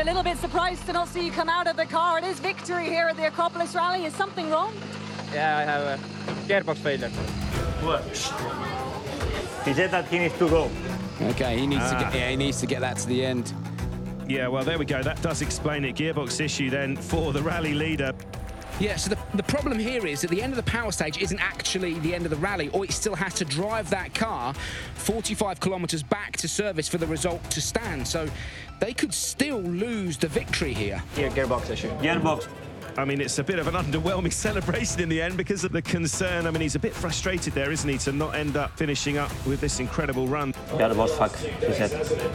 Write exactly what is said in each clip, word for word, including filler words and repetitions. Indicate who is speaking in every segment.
Speaker 1: a little bit surprised to not see you come out of the car. It is victory here at the Acropolis Rally. Is something wrong?
Speaker 2: Yeah, I have a gearbox failure.
Speaker 3: What? He said that he needs to go.
Speaker 4: Okay, he needs
Speaker 5: Ah.
Speaker 4: to get. Yeah, he needs to get that to the end.
Speaker 5: Yeah, well, there we go. That does explain it. Gearbox issue then for the rally leader.
Speaker 4: Yeah, so the, the problem here is that the end of the power stage isn't actually the end of the rally, or he still has to drive that car forty-five kilometres back to service for the result to stand. So they could still lose the victory here.
Speaker 2: Gear, gearbox issue.
Speaker 3: Gearbox.
Speaker 5: I mean, it's a bit of an underwhelming celebration in the end because of the concern. I mean, he's a bit frustrated there, isn't he, to not end up finishing up with this incredible run.
Speaker 3: Gearbox fuck, he said.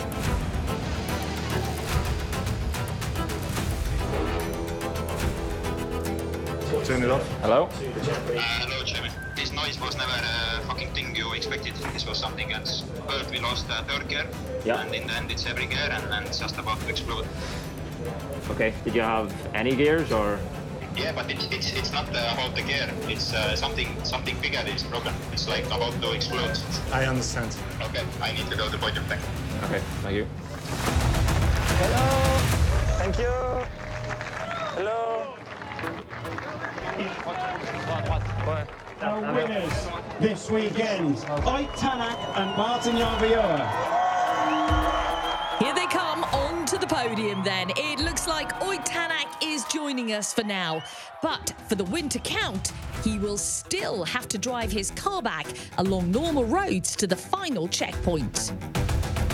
Speaker 6: Turn it off.
Speaker 2: Hello?
Speaker 7: Uh, hello, Jimmy. This noise was never a fucking thing you expected. This was something else. First we lost uh, third gear,
Speaker 3: Yeah.
Speaker 7: and in the end it's every gear, and then it's just about to explode.
Speaker 3: Okay, did you have any gears or?
Speaker 7: Yeah, but it, it's it's not uh, about the gear. It's uh, something something bigger is broken. It's like about to explode.
Speaker 6: I understand.
Speaker 7: Okay, I need to go to podium tank.
Speaker 2: Okay, thank you.
Speaker 3: Hello. Thank you. Hello.
Speaker 8: Our winners this weekend, Ott Tanak and Martin Järveoja.
Speaker 9: Here they come onto the podium then. It looks like Ott Tanak is joining us for now. But for the win to count, he will still have to drive his car back along normal roads to the final checkpoint.